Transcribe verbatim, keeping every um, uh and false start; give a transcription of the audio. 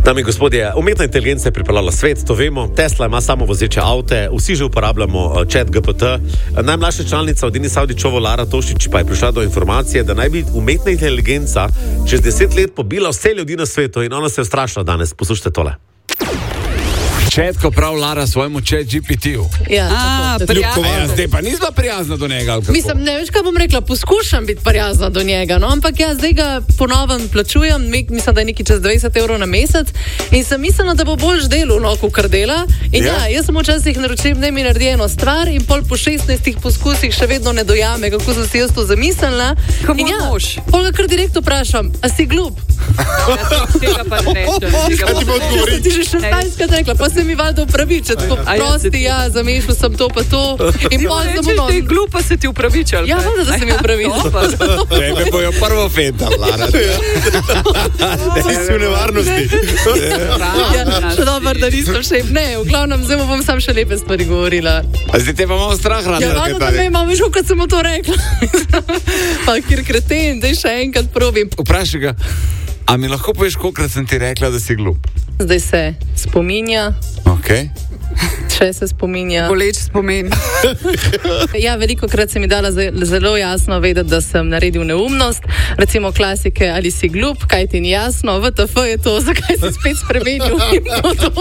Dame in gospodje, umetna inteligenca je pripeljala svet, to vemo. Tesla ima samo vozeče avte, vsi že uporabljamo chat G P T. Najmlajša članica od Dini Savdičovo, Lara Tošič, pa je prišla do informacije, da naj bi umetna inteligenca čez deset let pobila vse ljudi na svetu in ona se je ustrašila danes. Poslušajte tole. Chat, ko prav Lara svojemu chat G P T-ju. Ja, A, tako, tako. Ja, zdaj pa nisva prijazna do njega, ali kako? Mislim, ne veš, kaj bom rekla, poskušam biti prijazna do njega, no, ampak jaz zdaj ga ponovno plačujem, mislim, da je nekaj čez dvajset evrov na mesec in sem mislila, da bo boljš delo, no, kot dela. In ja, ja jaz sem včasih naročil, da mi naredi eno stvar in pol po šestnajstih poskusih še vedno ne dojame, kako sem si jaz to zamislila. Kako in ja, mož? pol ga kar direkt vprašam, a si glup? Tega pa ne rečem. Kaj ti bo odgovoriti? Ti že šestnajstkrat rekla, pa se mi valjda upravičiti, tako prosti, ja, zamešal sem to pa to. In pol sem Rečeš, da je glupa, se ti upravičal. Ja, valjda, da se mi upravičila. Tebe bojo prvo fental, Lara. Ti si v nevarnosti. Ja, še dobro, da nisem še. Ne, v glavnem, zdaj bom sam še lepe stvari govorila. A zdaj te pa malo strah rada. Ja, valjda, da me imam, veš, kad sem mu to rekla. Pa kjer kreten, daj še enkrat probim. Vprašaj ga, a mi lahko poveš, kolikrat sem ti rekla, da si glup? Zdaj se spominja. Okej. Še se spominja. Boleč spomin. Ja, veliko krat se mi dala zelo jasno vedeti, da sem naredil neumnost. Recimo klasike, ali si glup, kaj ti ni jasno, V T F je to, zakaj si spet spremenil in to.